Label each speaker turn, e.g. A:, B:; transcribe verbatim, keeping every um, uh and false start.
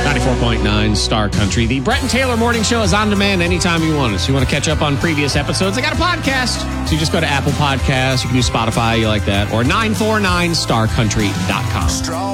A: ninety-four point nine Star Country. The Brett and Taylor Morning Show is on demand anytime you want us. You want to catch up on previous episodes? I got a podcast. So you just go to Apple Podcasts. You can use Spotify. You like that. Or nine four nine star country dot com.